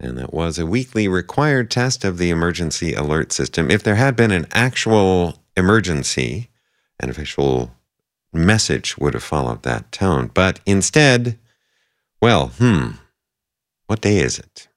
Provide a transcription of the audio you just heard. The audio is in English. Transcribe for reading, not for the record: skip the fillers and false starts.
And that was a weekly required test of the emergency alert system. If there had been an actual emergency, an official message would have followed that tone. But instead, well, what day is it?